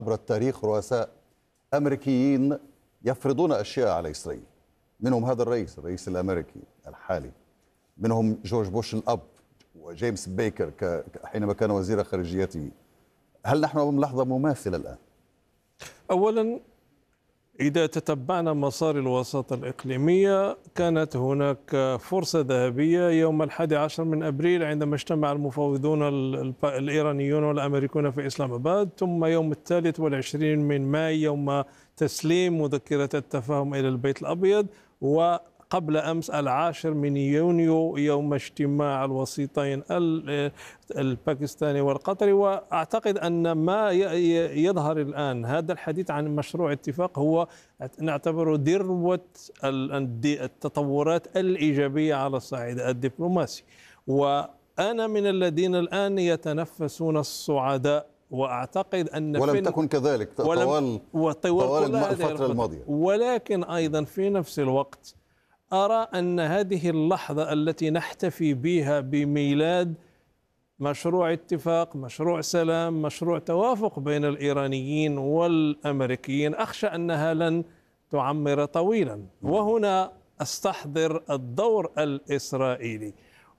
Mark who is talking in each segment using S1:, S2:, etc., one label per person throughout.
S1: عبر التاريخ رؤساء أمريكيين يفرضون أشياء على إسرائيل، منهم هذا الرئيس الأمريكي الحالي، منهم جورج بوش الأب وجيمس بيكر حينما كان وزير خارجيته. هل نحن أمام لحظة مماثلة الآن؟
S2: أولا، إذا تتبعنا مسار الوساطة الإقليمية، كانت هناك فرصة ذهبية يوم 11 من أبريل عندما اجتمع المفاوضون الإيرانيون والأمريكون في إسلام آباد، ثم يوم 23 من ماي يوم تسليم مذكرة التفاهم إلى البيت الأبيض، وقبل أمس 10 من يونيو يوم اجتماع الوسيطين الباكستاني والقطري. وأعتقد أن ما يظهر الآن هذا الحديث عن مشروع اتفاق هو نعتبره ذروة التطورات الإيجابية على الصعيد الدبلوماسي. وأنا من الذين الآن يتنفسون الصعداء، وأعتقد أن
S1: ولم تكن كذلك طوال الفترة الماضية.
S2: ولكن أيضا في نفس الوقت أرى أن هذه اللحظة التي نحتفي بها بميلاد مشروع اتفاق، مشروع سلام، مشروع توافق بين الإيرانيين والأمريكيين، أخشى أنها لن تعمر طويلا. وهنا أستحضر الدور الإسرائيلي،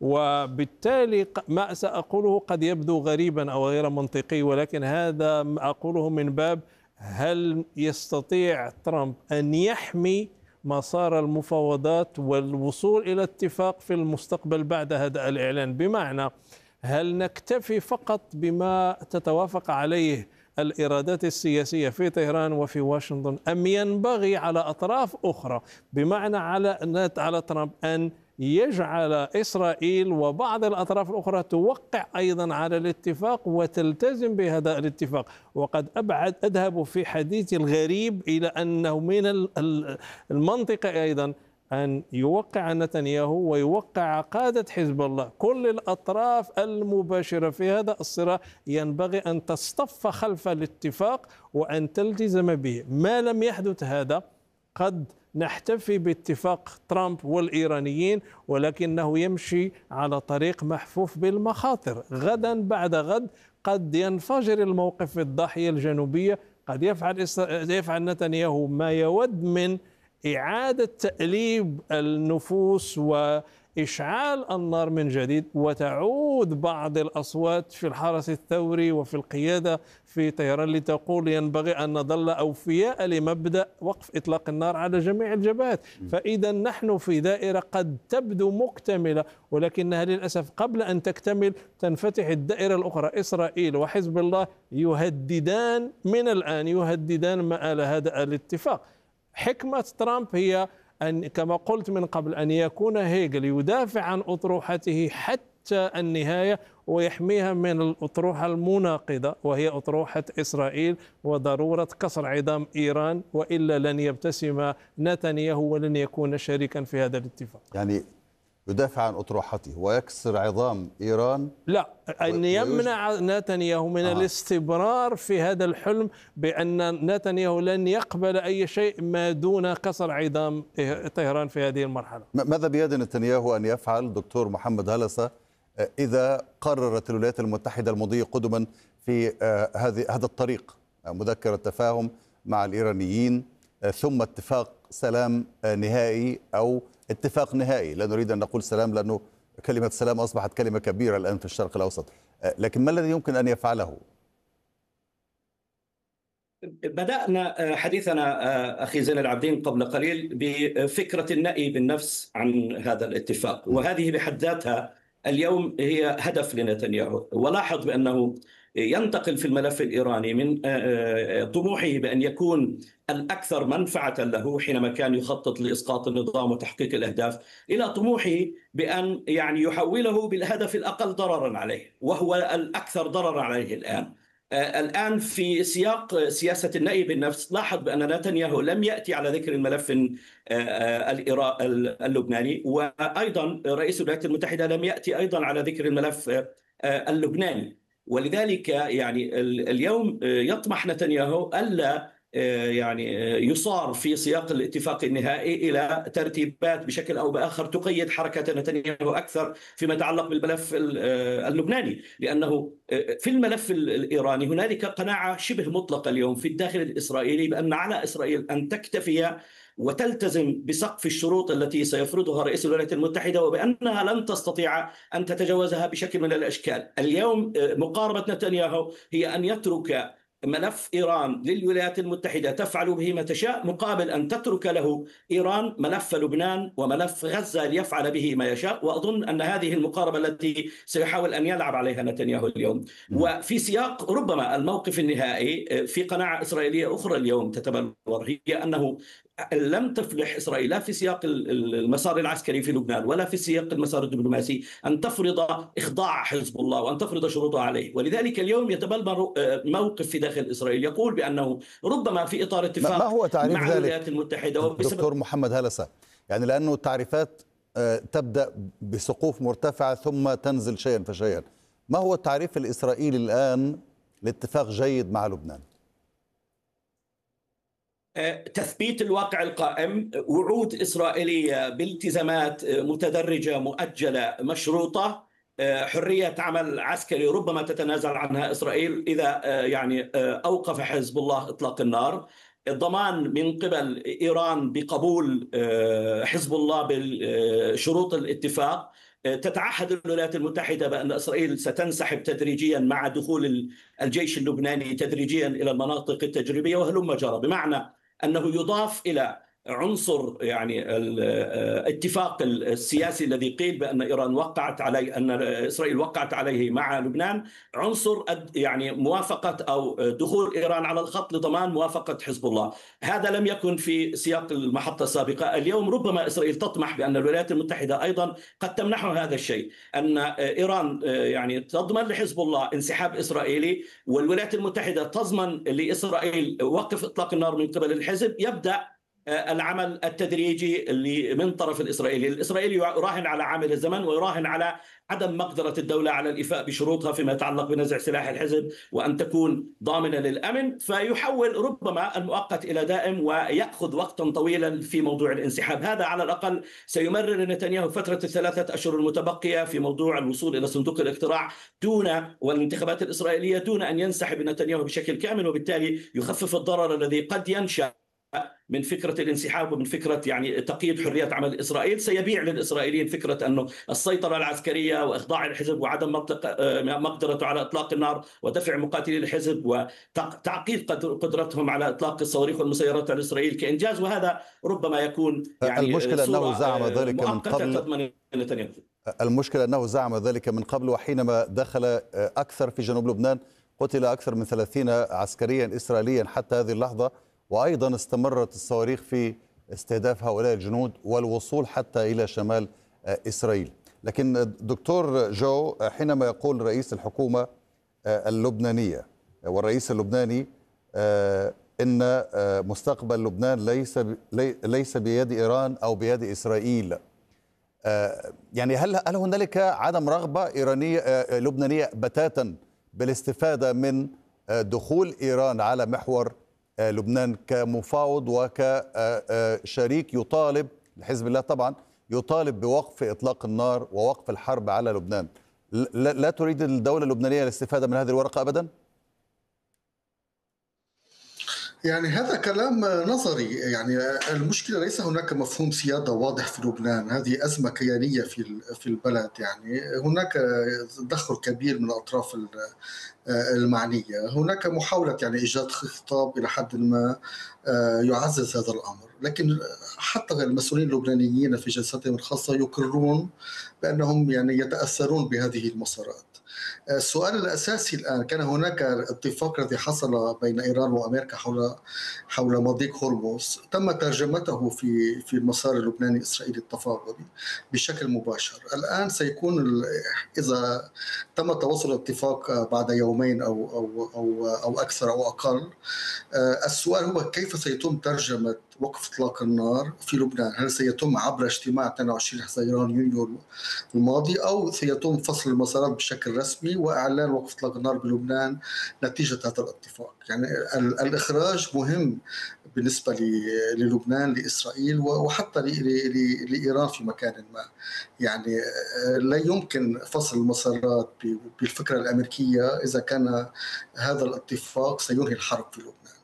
S2: وبالتالي ما سأقوله قد يبدو غريبا أو غير منطقي، ولكن هذا أقوله من باب هل يستطيع ترامب أن يحمي مسار المفاوضات والوصول إلى اتفاق في المستقبل بعد هذا الإعلان؟ بمعنى، هل نكتفي فقط بما تتوافق عليه الإرادات السياسية في طهران وفي واشنطن، أم ينبغي على أطراف أخرى، بمعنى على ترامب أن يجعل إسرائيل وبعض الأطراف الأخرى توقع أيضا على الاتفاق وتلتزم بهذا الاتفاق؟ وقد أذهب في حديثي الغريب إلى أنه من المنطقة أيضا أن يوقع نتنياهو ويوقع قادة حزب الله. كل الأطراف المباشرة في هذا الصراع ينبغي أن تصطف خلف الاتفاق وأن تلتزم به. ما لم يحدث هذا، قد نحتفي باتفاق ترامب والإيرانيين، ولكنه يمشي على طريق محفوف بالمخاطر. غدا بعد غد قد ينفجر الموقف في الضاحية الجنوبية، قد يفعل نتنياهو ما يود من إعادة تأليب النفوس وإشعال النار من جديد، وتعود بعض الأصوات في الحرس الثوري وفي القيادة في طهران لتقول ينبغي أن نظل أوفياء لمبدأ وقف إطلاق النار على جميع الجبهات. فإذا نحن في دائرة قد تبدو مكتملة، ولكنها للأسف قبل أن تكتمل تنفتح الدائرة الأخرى. إسرائيل وحزب الله يهددان من الآن مآل هذا الاتفاق. حكمة ترامب هي أن كما قلت من قبل أن يكون هيجل يدافع عن أطروحته حتى النهاية ويحميها من الأطروحة المناقضة، وهي أطروحة إسرائيل وضرورة كسر عظام إيران، وإلا لن يبتسم نتنياهو ولن يكون شريكا في هذا الاتفاق.
S1: يعني يدافع عن أطروحته ويكسر عظام إيران؟
S2: لا، أن يمنع نتنياهو من الاستمرار في هذا الحلم بأن نتنياهو لن يقبل أي شيء ما دون كسر عظام طهران في هذه المرحلة.
S1: ماذا بيد نتنياهو أن يفعل دكتور محمد هلسة إذا قررت الولايات المتحدة المضي قدما في هذا الطريق، مذكرة تفاهم مع الإيرانيين ثم اتفاق سلام نهائي أو اتفاق نهائي؟ لا نريد أن نقول سلام لأنه كلمة سلام أصبحت كلمة كبيرة الآن في الشرق الأوسط، لكن ما الذي يمكن أن يفعله؟
S3: بدأنا حديثنا أخي زين العابدين قبل قليل بفكرة النأي بالنفس عن هذا الاتفاق، وهذه بحد ذاتها اليوم هي هدف لنتنياهو. ولاحظ بأنه ينتقل في الملف الإيراني من طموحه بأن يكون الأكثر منفعة له حينما كان يخطط لإسقاط النظام وتحقيق الأهداف، إلى طموحه بأن يحوله بالهدف الأقل ضررا عليه، وهو الأكثر ضررا عليه الآن. الآن في سياق سياسة النأي بالنفس، لاحظ بأن نتنياهو لم يأتي على ذكر الملف اللبناني، وأيضا رئيس الولايات المتحدة لم يأتي أيضا على ذكر الملف اللبناني. ولذلك اليوم يطمح نتنياهو ألا يعني يصار في سياق الاتفاق النهائي إلى ترتيبات بشكل أو بآخر تقيد حركة نتنياهو أكثر فيما يتعلق بالملف اللبناني، لأنه في الملف الإيراني هنالك قناعة شبه مطلقة اليوم في الداخل الإسرائيلي بأن على إسرائيل أن تكتفي وتلتزم بسقف الشروط التي سيفرضها رئيس الولايات المتحدة، وبأنها لن تستطيع أن تتجاوزها بشكل من الأشكال. اليوم مقاربة نتنياهو هي أن يترك ملف إيران للولايات المتحدة تفعل به ما تشاء، مقابل أن تترك له إيران ملف لبنان وملف غزة ليفعل به ما يشاء. وأظن أن هذه المقاربة التي سيحاول أن يلعب عليها نتنياهو اليوم. وفي سياق ربما الموقف النهائي في قناعة إسرائيلية أخرى اليوم تتبلور، هي أنه لم تفلح إسرائيل لا في سياق المسار العسكري في لبنان ولا في سياق المسار الدبلوماسي أن تفرض إخضاع حزب الله وأن تفرض شروطها عليه. ولذلك اليوم يتبلور موقف في داخل إسرائيل يقول بأنه ربما في إطار اتفاق
S1: ما هو تعريف
S3: مع
S1: ذلك
S3: الولايات المتحدة
S1: دكتور محمد هلسة؟ يعني لأنه التعريفات تبدأ بسقوف مرتفعة ثم تنزل شيئا فشيئا. ما هو التعريف الإسرائيلي الآن لاتفاق جيد مع لبنان؟
S3: تثبيت الواقع القائم، وعود إسرائيلية بالتزامات متدرجة مؤجلة مشروطة، حرية عمل عسكري ربما تتنازل عنها إسرائيل إذا يعني أوقف حزب الله إطلاق النار، الضمان من قبل إيران بقبول حزب الله بشروط الاتفاق، تتعهد الولايات المتحدة بأن إسرائيل ستنسحب تدريجيا مع دخول الجيش اللبناني تدريجيا إلى المناطق التجريبية وهلم جرى، بمعنى أنه يضاف إلى عنصر يعني الاتفاق السياسي الذي قيل بأن إيران وقعت عليه، أن إسرائيل وقعت عليه مع لبنان، عنصر يعني موافقة أو دخول إيران على الخط لضمان موافقة حزب الله. هذا لم يكن في سياق المحطة السابقة. اليوم ربما إسرائيل تطمح بأن الولايات المتحدة أيضا قد تمنحها هذا الشيء، أن إيران يعني تضمن لحزب الله انسحاب إسرائيلي، والولايات المتحدة تضمن لإسرائيل وقف إطلاق النار من قبل الحزب. يبدأ العمل التدريجي اللي من طرف الإسرائيلي يراهن على عامل الزمن ويراهن على عدم مقدرة الدولة على الإيفاء بشروطها فيما يتعلق بنزع سلاح الحزب وأن تكون ضامنة للأمن، فيحول ربما المؤقت إلى دائم ويأخذ وقتا طويلا في موضوع الانسحاب. هذا على الأقل سيمرر نتنياهو فترة الثلاثة أشهر المتبقية في موضوع الوصول إلى صندوق الاقتراع والانتخابات الإسرائيلية دون أن ينسحب نتنياهو بشكل كامل، وبالتالي يخفف الضرر الذي قد ينشأ من فكرة الانسحاب ومن فكرة يعني تقييد حرية عمل إسرائيل. سيبيع للإسرائيليين فكرة أنه السيطرة العسكرية وإخضاع الحزب وعدم مقدرته على إطلاق النار ودفع مقاتلي الحزب وتعقيد قدرتهم على إطلاق الصواريخ والمسيرات على إسرائيل كإنجاز، وهذا ربما يكون يعني
S1: المشكلة أنه زعم ذلك من قبل. المشكلة أنه زعم ذلك من قبل، وحينما دخل أكثر في جنوب لبنان قتل أكثر من 30 عسكريا إسرائيليا حتى هذه اللحظة، وأيضا استمرت الصواريخ في استهداف هؤلاء الجنود والوصول حتى إلى شمال إسرائيل. لكن دكتور جو، حينما يقول رئيس الحكومة اللبنانية والرئيس اللبناني إن مستقبل لبنان ليس بيد إيران أو بيد إسرائيل، يعني هل هنالك عدم رغبة إيرانية لبنانية بتاتا بالاستفادة من دخول إيران على محور لبنان كمفاوض وكشريك يطالب لحزب الله طبعا يطالب بوقف إطلاق النار ووقف الحرب على لبنان؟ لا تريد الدولة اللبنانية الاستفادة من هذه الورقة أبدا؟
S4: يعني هذا كلام نظري. يعني المشكلة ليس هناك مفهوم سيادة واضح في لبنان، هذه أزمة كيانية في البلد. يعني هناك تدخل كبير من الأطراف المعنية، هناك محاولة يعني إيجاد خطاب إلى حد ما يعزز هذا الأمر، لكن حتى المسؤولين اللبنانيين في جلساتهم الخاصة يقررون بأنهم يعني يتأثرون بهذه المسارات. السؤال الأساسي الآن، كان هناك اتفاق الذي حصل بين إيران وأمريكا حول مضيق هرمز، تم ترجمته في المسار اللبناني الإسرائيلي التفاوضي بشكل مباشر. الآن سيكون إذا تم توصل الاتفاق بعد يومين أو أكثر أو أقل، السؤال هو كيف سيتم ترجمة وقف إطلاق النار في لبنان؟ هل سيتم عبر اجتماع 22 حزيران يونيو الماضي، أو سيتم فصل المسارات بشكل رسمي رسمي وإعلان وقف إطلاق النار بلبنان نتيجة هذا الاتفاق. يعني الإخراج مهم بالنسبة للبنان، لإسرائيل، وحتى لإيران في مكان ما. يعني لا يمكن فصل المسارات بالفكرة الأمريكية إذا كان هذا الاتفاق سينهي الحرب في لبنان.